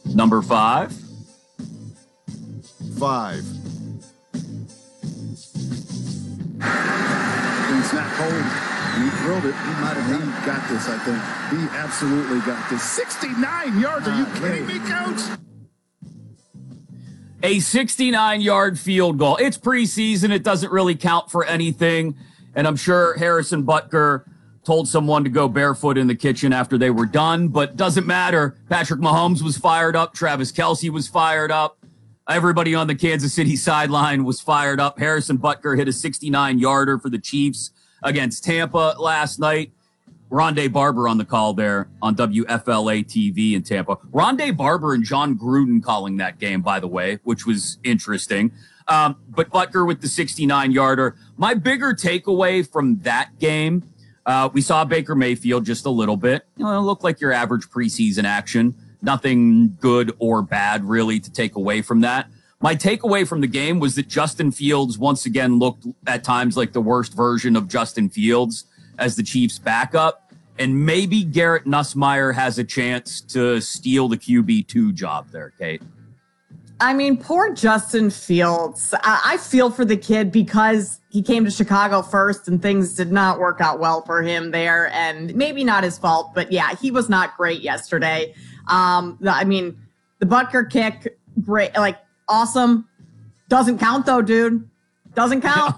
Number 5. 5. It's not cold. He thrilled it. He got this, I think. He absolutely got this. 69 yards. Are you kidding me, Coach? A 69-yard field goal. It's preseason. It doesn't really count for anything. And I'm sure Harrison Butker told someone to go barefoot in the kitchen after they were done, but doesn't matter. Patrick Mahomes was fired up. Travis Kelce was fired up. Everybody on the Kansas City sideline was fired up. Harrison Butker hit a 69-yarder for the Chiefs against Tampa last night. Rondé Barber on the call there on WFLA TV in Tampa. Rondé Barber and John Gruden calling that game, by the way, which was interesting. But Butker with the 69-yarder. My bigger takeaway from that game, we saw Baker Mayfield just a little bit. It looked like your average preseason action. Nothing good or bad, really, to take away from that. My takeaway from the game was that Justin Fields once again looked at times like the worst version of Justin Fields as the Chiefs' backup. And maybe Garrett Nussmeier has a chance to steal the QB2 job there, Kate. I mean, poor Justin Fields. I feel for the kid because he came to Chicago first and things did not work out well for him there. And maybe not his fault, but yeah, he was not great yesterday. I mean, the Butker kick, great, like awesome. Doesn't count though, dude. Doesn't count.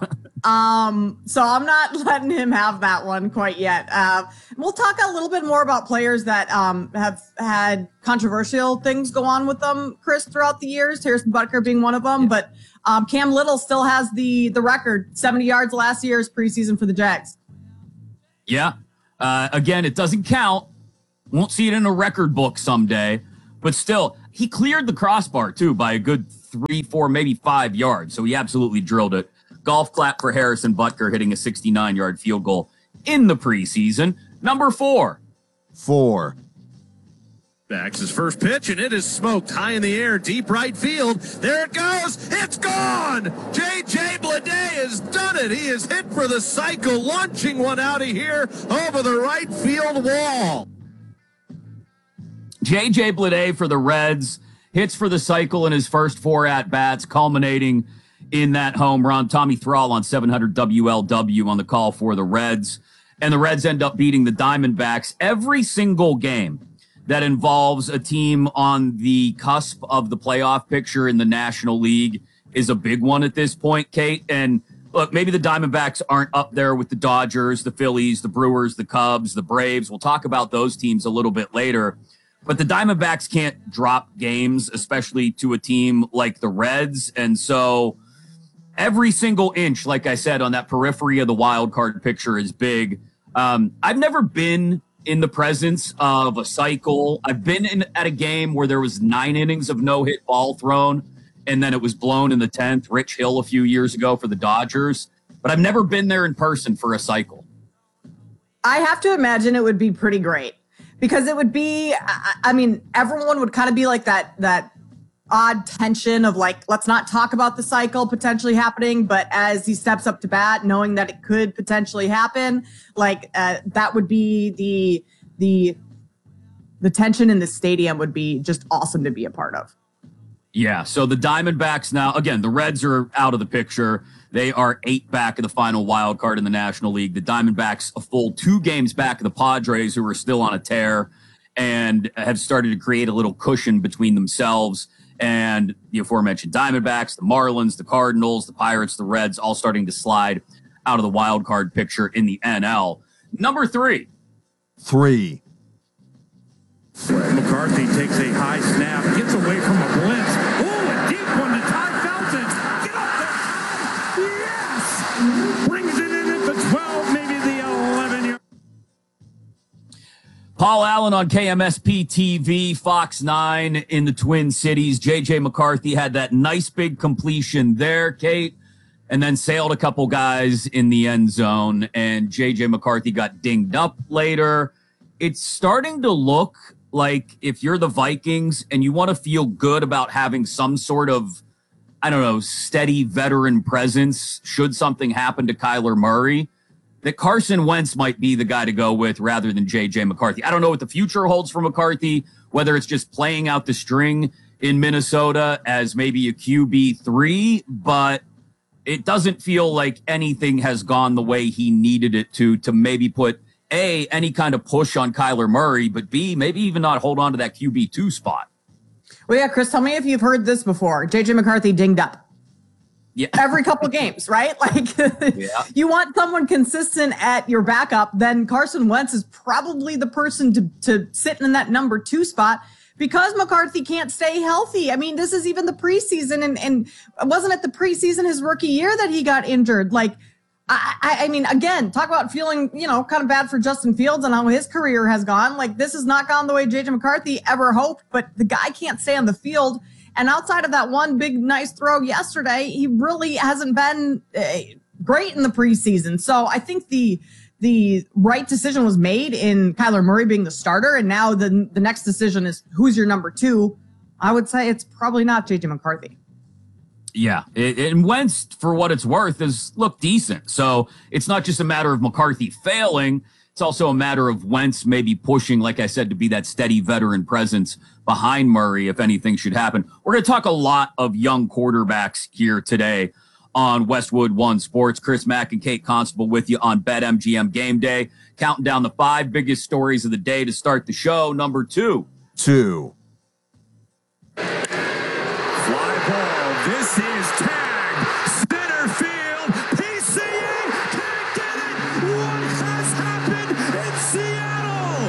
So I'm not letting him have that one quite yet. We'll talk a little bit more about players that have had controversial things go on with them, Chris, throughout the years. Harrison Butker being one of them, but Cam Little still has the record, 70 yards last year's preseason for the Jags. Yeah. Again, it doesn't count. Won't see it in a record book someday, but still, he cleared the crossbar too by a good 3, 4, maybe 5 yards. So he absolutely drilled it. Golf clap for Harrison Butker hitting a 69-yard field goal in the preseason. Number 4. 4. Backs his first pitch, and it is smoked high in the air, deep right field. There it goes. It's gone. J.J. Bleday has done it. He is hit for the cycle, launching one out of here over the right field wall. J.J. Bleday for the Reds hits for the cycle in his first 4 at-bats, culminating in that home run. Tommy Thrall on 700 WLW on the call for the Reds. And the Reds end up beating the Diamondbacks. Every single game that involves a team on the cusp of the playoff picture in the National League is a big one at this point, Kate. And look, maybe the Diamondbacks aren't up there with the Dodgers, the Phillies, the Brewers, the Cubs, the Braves. We'll talk about those teams a little bit later. But the Diamondbacks can't drop games, especially to a team like the Reds. And so every single inch, like I said, on that periphery of the wild card picture is big. I've never been in the presence of a cycle. I've been at a game where there was 9 innings of no-hit ball thrown, and then it was blown in the 10th. Rich Hill a few years ago for the Dodgers. But I've never been there in person for a cycle. I have to imagine it would be pretty great. Because it would be, I mean, everyone would kind of be like that odd tension of like, let's not talk about the cycle potentially happening. But as he steps up to bat, knowing that it could potentially happen, like that would be the tension in the stadium would be just awesome to be a part of. Yeah, so the Diamondbacks now, again, the Reds are out of the picture. They are 8 back of the final wild card in the National League. The Diamondbacks a full 2 games back of the Padres, who are still on a tear and have started to create a little cushion between themselves and the aforementioned Diamondbacks, the Marlins, the Cardinals, the Pirates, the Reds, all starting to slide out of the wild card picture in the NL. Number 3. 3. McCarthy takes a high snap, gets away from a blitz. Oh, a deep one to Ty Felton. Get up there. Yes! Brings it in at the 12, maybe the 11. Paul Allen on KMSP TV, Fox 9 in the Twin Cities. J.J. McCarthy had that nice big completion there, Kate, and then sailed a couple guys in the end zone, and J.J. McCarthy got dinged up later. It's starting to look like if you're the Vikings and you want to feel good about having some sort of, I don't know, steady veteran presence should something happen to Kyler Murray, that Carson Wentz might be the guy to go with rather than J.J. McCarthy. I don't know what the future holds for McCarthy whether it's just playing out the string in Minnesota as maybe a QB3, but it doesn't feel like anything has gone the way he needed it to maybe put A, any kind of push on Kyler Murray, but B, maybe even not hold on to that QB2 spot. Well, yeah, Chris, tell me if you've heard this before. JJ McCarthy dinged up. Yeah. Every couple games, right? Like, yeah. You want someone consistent at your backup, then Carson Wentz is probably the person to sit in that number 2 spot because McCarthy can't stay healthy. I mean, this is even the preseason, and wasn't it the preseason his rookie year that he got injured? Like, I mean, again, talk about feeling, kind of bad for Justin Fields and how his career has gone. Like, this has not gone the way JJ McCarthy ever hoped, but the guy can't stay on the field. And outside of that one big, nice throw yesterday, he really hasn't been great in the preseason. So I think the right decision was made in Kyler Murray being the starter. And now the next decision is who's your number 2. I would say it's probably not JJ McCarthy. Yeah, and Wentz, for what it's worth, has looked decent. So it's not just a matter of McCarthy failing. It's also a matter of Wentz maybe pushing, like I said, to be that steady veteran presence behind Murray if anything should happen. We're going to talk a lot of young quarterbacks here today on Westwood One Sports. Chris Mack and Kate Constable with you on BetMGM Game Day, counting down the 5 biggest stories of the day to start the show. Number 2. 2. Fly ball. This is tagged. Center field. PCA can't get it. What has happened in Seattle?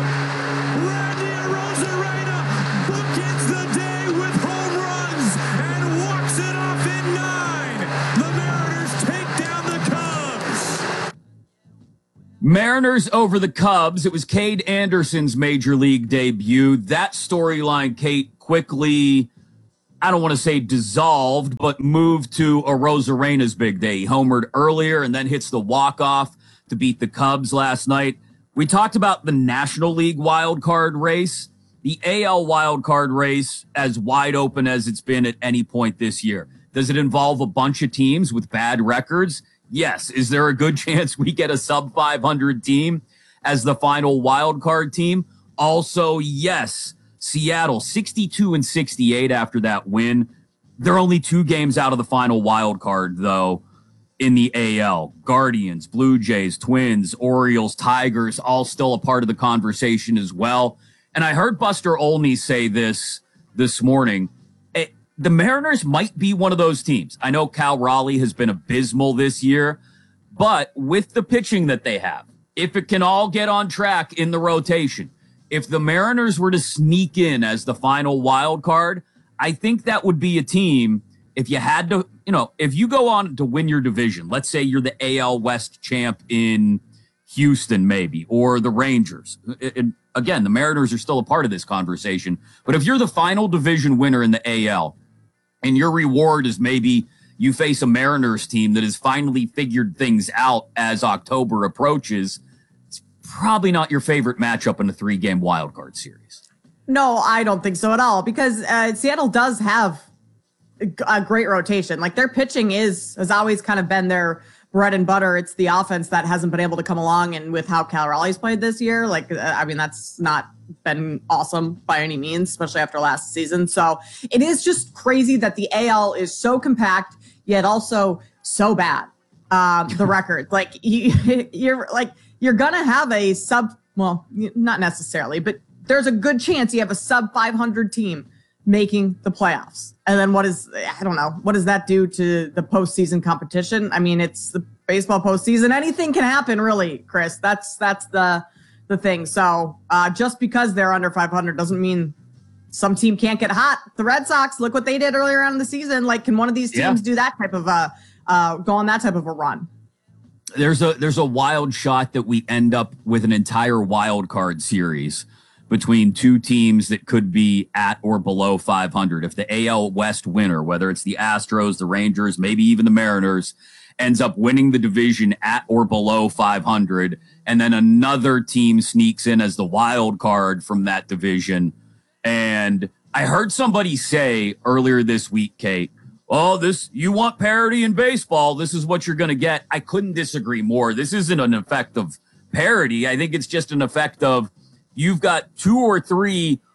Randy Arozarena bookends the day with home runs and walks it off in 9. The Mariners take down the Cubs. Mariners over the Cubs. It was Cade Anderson's major league debut. That storyline, Kate, quickly, I don't want to say dissolved, but moved to Arozarena's big day. He homered earlier and then hits the walk-off to beat the Cubs last night. We talked about the National League wild card race. The AL wild card race as wide open as it's been at any point this year. Does it involve a bunch of teams with bad records? Yes. Is there a good chance we get a sub 500 team as the final wild card team? Also, yes. Seattle 62-68 after that win. They're only 2 games out of the final wild card, though, in the AL. Guardians, Blue Jays, Twins, Orioles, Tigers, all still a part of the conversation as well. And I heard Buster Olney say this morning. The Mariners might be one of those teams. I know Cal Raleigh has been abysmal this year, but with the pitching that they have, if it can all get on track in the rotation, if the Mariners were to sneak in as the final wild card, I think that would be a team, if you had to, if you go on to win your division, let's say you're the AL West champ in Houston maybe, or the Rangers. And again, the Mariners are still a part of this conversation. But if you're the final division winner in the AL, and your reward is maybe you face a Mariners team that has finally figured things out as October approaches, probably not your favorite matchup in a 3-game wild card series. No, I don't think so at all, because Seattle does have a great rotation. Like, their pitching has always kind of been their bread and butter. It's the offense that hasn't been able to come along, and with how Cal Raleigh's played this year, that's not been awesome by any means, especially after last season. So it is just crazy that the AL is so compact, yet also so bad. The record, you're going to have a not necessarily, but there's a good chance you have a sub 500 team making the playoffs. And then what does that do to the postseason competition? I mean, it's the baseball postseason. Anything can happen, really, Chris. That's the thing. So just because they're under 500 doesn't mean some team can't get hot. The Red Sox, look what they did earlier on in the season. Like, can one of these teams do that type of go on that type of a run? There's a wild shot that we end up with an entire wild card series between 2 teams that could be at or below 500. If the AL West winner, whether it's the Astros, the Rangers, maybe even the Mariners, ends up winning the division at or below 500, and then another team sneaks in as the wild card from that division. And I heard somebody say earlier this week, Kate, you want parity in baseball, this is what you're going to get. I couldn't disagree more. This isn't an effect of parity. I think it's just an effect of you've got 2 or 3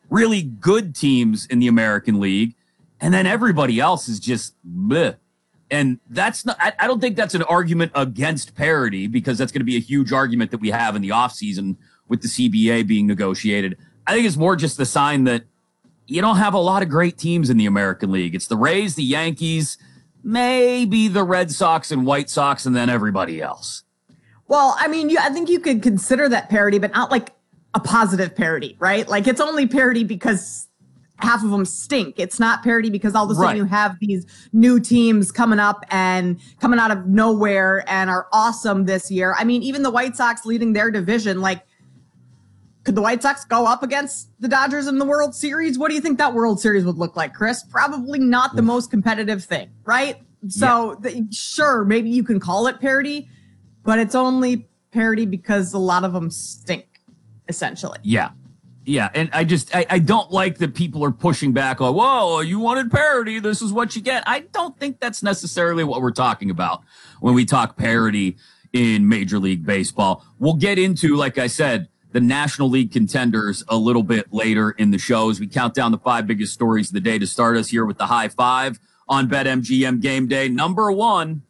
really good teams in the American League, and then everybody else is just bleh. And that's not, I don't think that's an argument against parity, because that's going to be a huge argument that we have in the offseason with the CBA being negotiated. I think it's more just the sign that you don't have a lot of great teams in the American League. It's the Rays, the Yankees, maybe the Red Sox and White Sox, and then everybody else. Well, I mean, I think you could consider that parity, but not like a positive parity, right? Like it's only parity because half of them stink. It's not parity because all of a sudden you have these new teams coming up and coming out of nowhere and are awesome this year. I mean, even the White Sox leading their division, like, could the White Sox go up against the Dodgers in the World Series? What do you think that World Series would look like, Chris? Probably not the most competitive thing, right? So sure, maybe you can call it parity, but it's only parity because a lot of them stink, essentially. Yeah. Yeah, and I don't like that people are pushing back on, whoa, you wanted parity, this is what you get. I don't think that's necessarily what we're talking about when we talk parity in Major League Baseball. We'll get into, like I said, the National League contenders a little bit later in the show as we count down the 5 biggest stories of the day to start us here with the high 5 on BetMGM Game Day. Number 1.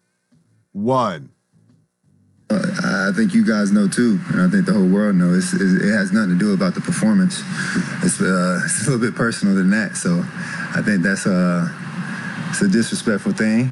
I think you guys know too, and I think the whole world knows. It has nothing to do about the performance. It's a little bit personal than that. So I think it's a disrespectful thing.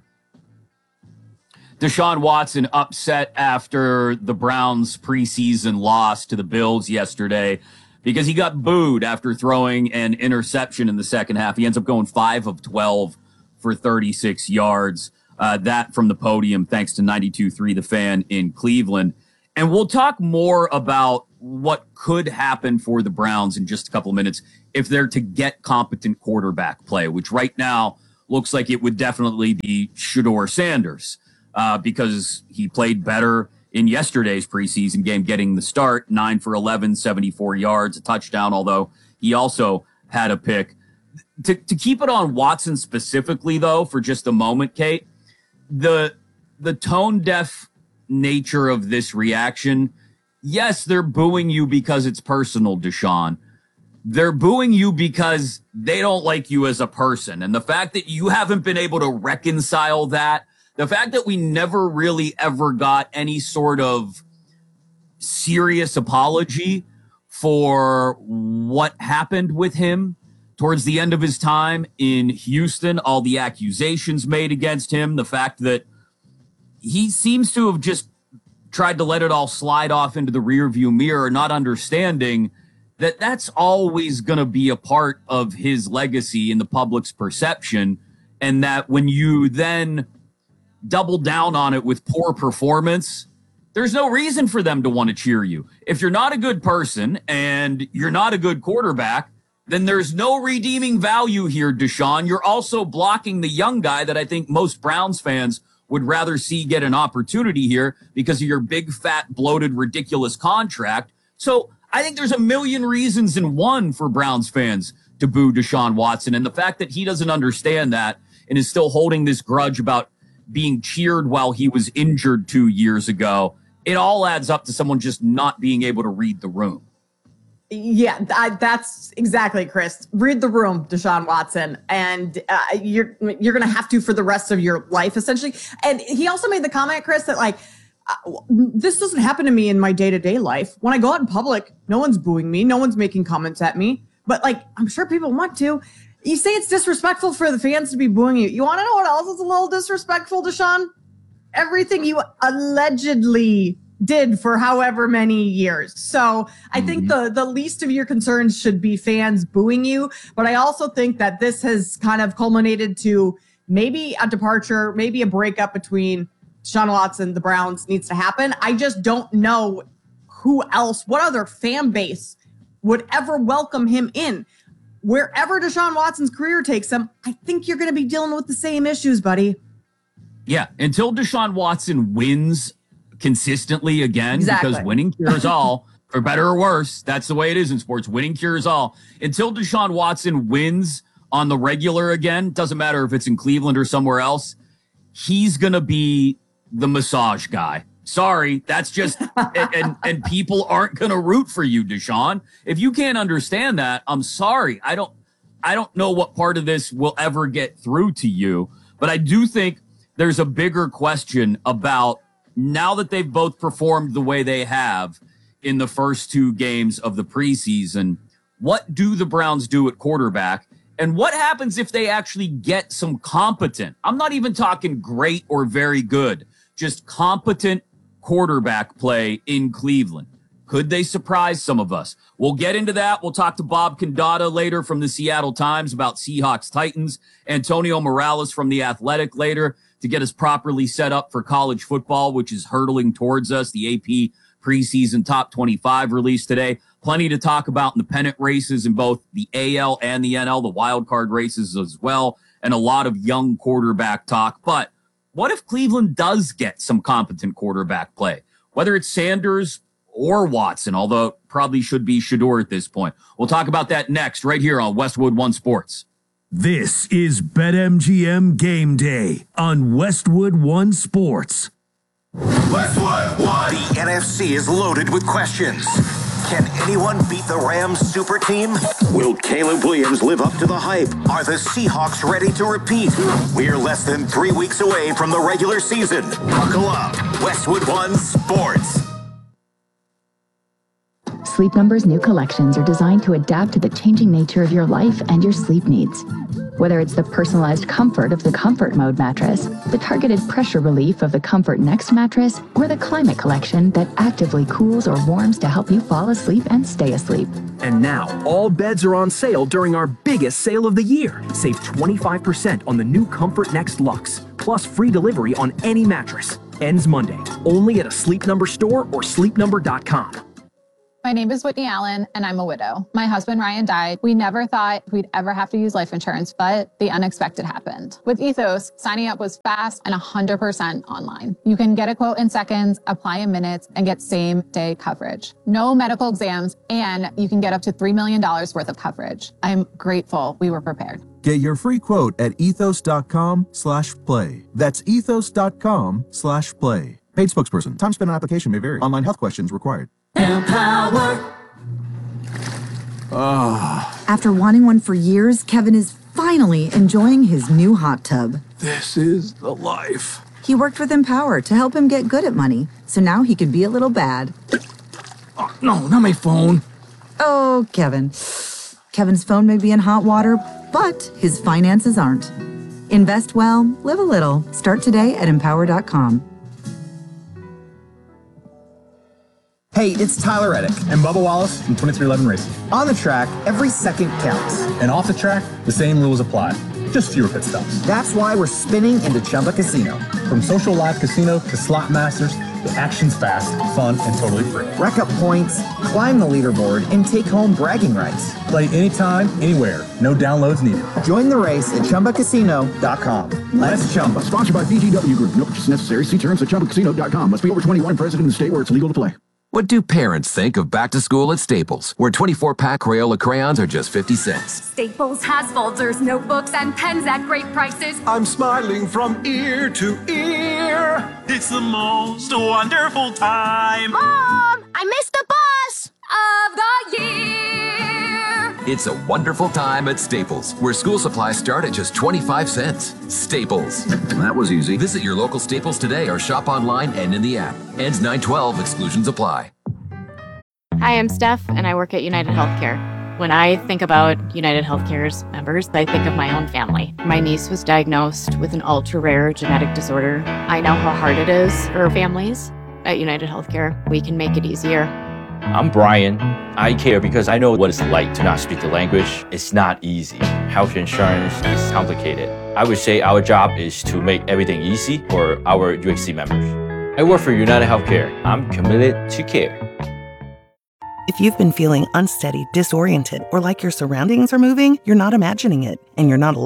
Deshaun Watson upset after the Browns' preseason loss to the Bills yesterday because he got booed after throwing an interception in the second half. He ends up going 5 of 12 for 36 yards. That from the podium, thanks to 92.3 The Fan in Cleveland. And we'll talk more about what could happen for the Browns in just a couple of minutes if they're to get competent quarterback play, which right now looks like it would definitely be Shedeur Sanders because he played better in yesterday's preseason game, getting the start, 9 for 11, 74 yards, a touchdown, although he also had a pick. To keep it on Watson specifically, though, for just a moment, Kate, the tone deaf nature of this reaction, yes, they're booing you because it's personal, Deshaun. They're booing you because they don't like you as a person. And the fact that you haven't been able to reconcile that, the fact that we never really ever got any sort of serious apology for what happened with him towards the end of his time in Houston, all the accusations made against him, the fact that he seems to have just tried to let it all slide off into the rearview mirror, not understanding that that's always going to be a part of his legacy in the public's perception, and that when you then double down on it with poor performance, there's no reason for them to want to cheer you. If you're not a good person and you're not a good quarterback, then there's no redeeming value here, Deshaun. You're also blocking the young guy that I think most Browns fans would rather see get an opportunity here because of your big, fat, bloated, ridiculous contract. So I think there's a million reasons in one for Browns fans to boo Deshaun Watson. And the fact that he doesn't understand that and is still holding this grudge about being cheered while he was injured 2 years ago, it all adds up to someone just not being able to read the room. Yeah, that's exactly, Chris. Read the room, Deshaun Watson, and you're going to have to for the rest of your life, essentially. And he also made the comment, Chris, that like, this doesn't happen to me in my day-to-day life. When I go out in public, no one's booing me. No one's making comments at me. But like, I'm sure people want to. You say it's disrespectful for the fans to be booing you. You want to know what else is a little disrespectful, Deshaun? Everything you allegedly did for however many years. So I think the least of your concerns should be fans booing you. But I also think that this has kind of culminated to maybe a departure, maybe a breakup between Deshaun Watson, the Browns needs to happen. I just don't know who else, what other fan base would ever welcome him in. Wherever Deshaun Watson's career takes him, I think you're going to be dealing with the same issues, buddy. Yeah, until Deshaun Watson wins consistently again, because winning cures all, for better or worse. That's the way it is in sports. Winning cures all. Until Deshaun Watson wins on the regular again, doesn't matter if it's in Cleveland or somewhere else, he's going to be the massage guy Sorry, that's just and people aren't going to root for you, Deshaun. If you can't understand that, I'm sorry. I don't know what part of this will ever get through to you, but I do think there's a bigger question about now that they've both performed the way they have in the first 2 games of the preseason. What do the Browns do at quarterback? And what happens if they actually get some competent, I'm not even talking great or very good, just competent quarterback play in Cleveland? Could they surprise some of us? We'll get into that. We'll talk to Bob Condata later from the Seattle Times about Seahawks Titans, Antonio Morales from The Athletic later to get us properly set up for college football, which is hurtling towards us. The AP preseason top 25 released today. Plenty to talk about in the pennant races in both the AL and the NL, the wild card races as well, and a lot of young quarterback talk. But what if Cleveland does get some competent quarterback play? Whether it's Sanders or Watson, although it probably should be Shedeur at this point. We'll talk about that next right here on Westwood One Sports. This is BetMGM Game Day on Westwood One Sports. Westwood One. The NFC is loaded with questions. Can anyone beat the Rams super team? Will Caleb Williams live up to the hype? Are the Seahawks ready to repeat? We're less than 3 weeks away from the regular season. Buckle up. Westwood One Sports. Sleep Number's new collections are designed to adapt to the changing nature of your life and your sleep needs. Whether it's the personalized comfort of the Comfort Mode mattress, the targeted pressure relief of the Comfort Next mattress, or the Climate Collection that actively cools or warms to help you fall asleep and stay asleep. And now, all beds are on sale during our biggest sale of the year. Save 25% on the new Comfort Next Luxe, plus free delivery on any mattress. Ends Monday, only at a Sleep Number store or sleepnumber.com. My name is Whitney Allen, and I'm a widow. My husband, Ryan, died. We never thought we'd ever have to use life insurance, but the unexpected happened. With Ethos, signing up was fast and 100% online. You can get a quote in seconds, apply in minutes, and get same-day coverage. No medical exams, and you can get up to $3 million worth of coverage. I'm grateful we were prepared. Get your free quote at ethos.com/play. That's ethos.com/play. Paid spokesperson. Time spent on application may vary. Online health questions required. Empower. After wanting one for years, Kevin is finally enjoying his new hot tub. This is the life. He worked with Empower to help him get good at money, so now he can be a little bad. Oh, no, not my phone. Oh, Kevin. Kevin's phone may be in hot water, but his finances aren't. Invest well, live a little. Start today at empower.com. Hey, it's Tyler Reddick and Bubba Wallace from 2311 Racing. On the track, every second counts. And off the track, the same rules apply. Just fewer pit stops. That's why we're spinning into Chumba Casino. From social live casino to slot masters, the action's fast, fun, and totally free. Rack up points, climb the leaderboard, and take home bragging rights. Play anytime, anywhere. No downloads needed. Join the race at ChumbaCasino.com. Let's Chumba. Sponsored by VGW Group. No purchase necessary. See terms at ChumbaCasino.com. Must be over 21 and present in the state where it's legal to play. What do parents think of back to school at Staples, where 24-pack Crayola crayons are just 50 cents? Staples has folders, notebooks, and pens at great prices. I'm smiling from ear to ear. It's the most wonderful time. Mom, I missed the bus of the year. It's a wonderful time at Staples, where school supplies start at just 25 cents. Staples. That was easy. Visit your local Staples today or shop online and in the app. Ends 9/12. Exclusions apply. Hi, I'm Steph, and I work at United Healthcare. When I think about United Healthcare's members, I think of my own family. My niece was diagnosed with an ultra-rare genetic disorder. I know how hard it is for families. At United Healthcare, we can make it easier. I'm Brian. I care because I know what it's like to not speak the language. It's not easy. Health insurance is complicated. I would say our job is to make everything easy for our UHC members. I work for United Healthcare. I'm committed to care. If you've been feeling unsteady, disoriented, or like your surroundings are moving, you're not imagining it, and you're not alone.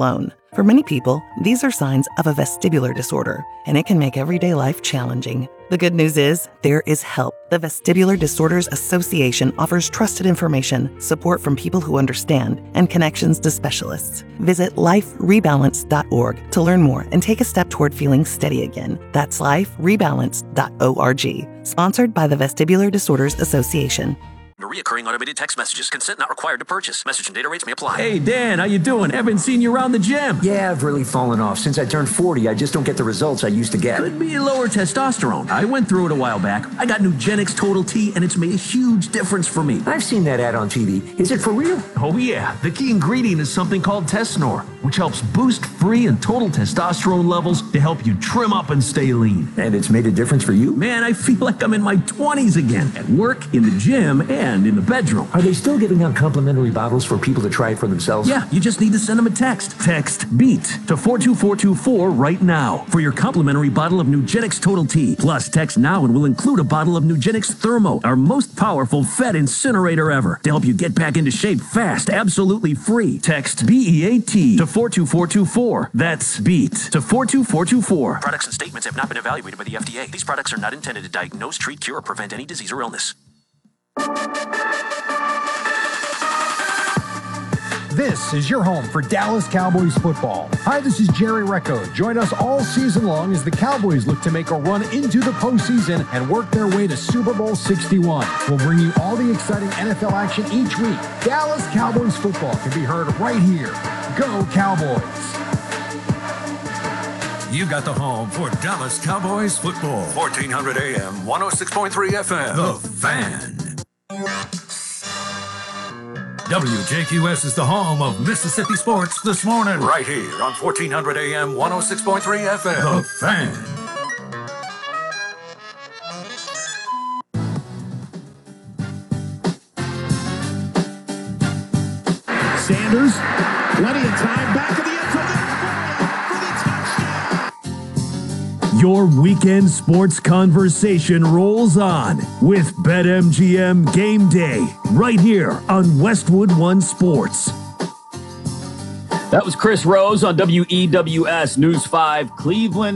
For many people, these are signs of a vestibular disorder, and it can make everyday life challenging. The good news is, there is help. The Vestibular Disorders Association offers trusted information, support from people who understand, and connections to specialists. Visit liferebalance.org to learn more and take a step toward feeling steady again. That's liferebalance.org. Sponsored by the Vestibular Disorders Association. Reoccurring automated text messages. Consent not required to purchase. Message and data rates may apply. Hey, Dan, how you doing? Haven't seen you around the gym. Yeah, I've really fallen off. Since I turned 40, I just don't get the results I used to get. Could be lower testosterone. I went through it a while back. I got Nugenix Total T, and it's made a huge difference for me. I've seen that ad on TV. Is it for real? Oh, yeah. The key ingredient is something called Tesnor, which helps boost free and total testosterone levels to help you trim up and stay lean. And it's made a difference for you? Man, I feel like I'm in my 20s again. At work, in the gym, and in the bedroom. Are they still giving out complimentary bottles for people to try it for themselves? Yeah, you just need to send them a text. Text BEAT to 42424 right now for your complimentary bottle of Nugenix Total T. Plus, text now and we'll include a bottle of Nugenix Thermo, our most powerful fat incinerator ever, to help you get back into shape fast, absolutely free. Text BEAT to 42424. That's BEAT to 42424. Products and statements have not been evaluated by the FDA. These products are not intended to diagnose, treat, cure, or prevent any disease or illness. This is your home for Dallas Cowboys football. Hi, this is Jerry Recco. Join us all season long as the Cowboys look to make a run into the postseason and work their way to Super Bowl 61. We'll bring you all the exciting NFL action each week. Dallas Cowboys football can be heard right here. Go Cowboys! You got the home for Dallas Cowboys football. 1400 AM, 106.3 FM. The Fan. WJQS is the home of Mississippi sports this morning. Right here on 1400 AM, 106.3 FM. The Fan. Sanders, plenty of time back to the end zone. Your weekend sports conversation rolls on with BetMGM Game Day right here on Westwood One Sports. That was Chris Rose on WEWS News 5 Cleveland.